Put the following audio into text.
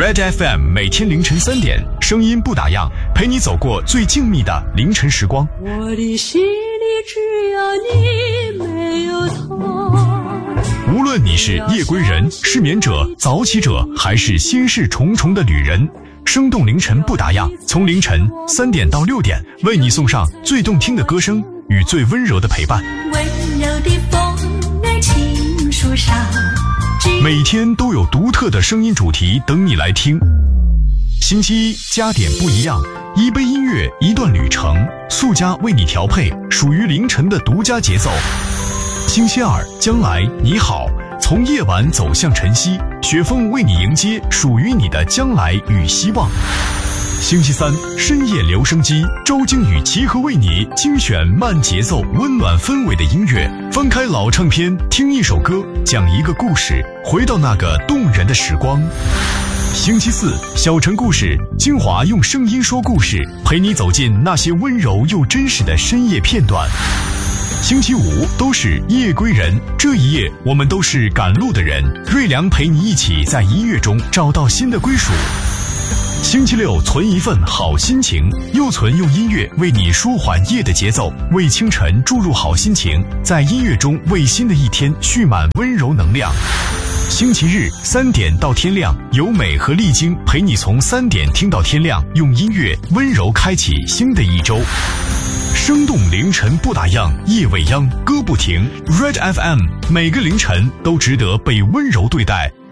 Red FM 每天凌晨3点，声音不打烊，陪你走过最静谧的凌晨时光。 我的心里只有你，没有他。 无论你是夜归人、失眠者、早起者，还是心事重重的旅人，生动凌晨不打烊，从凌晨3点到6点，为你送上最动听的歌声与最温柔的陪伴。 温柔的风在青树上， 每天都有独特的声音主题等你来听。星期一加点不一样，一杯音乐，一段旅程，速加为你调配属于凌晨的独家节奏。星期二将来你好，从夜晚走向晨曦，雪峰为你迎接属于你的将来与希望。星期三深夜留声机，周静宇齐和为你精选慢节奏温暖氛围的音乐，翻开老唱片，听一首歌，讲一个故事，回到那个动人的时光。星期四小城故事，精华用声音说故事，陪你走进那些温柔又真实的深夜片段。星期五都是夜归人，这一夜我们都是赶路的人，瑞良陪你一起在音乐中找到新的归属。星期六存一份好心情，又存用音乐为你舒缓夜的节奏，为清晨注入好心情，在音乐中为新的一天蓄满温柔能量。星期日3点到天亮，由美和丽晶陪你从3点听到天亮，用音乐温柔开启新的一周。生动凌晨不打烊，夜未央歌不停。Red FM 每个凌晨都值得被温柔对待。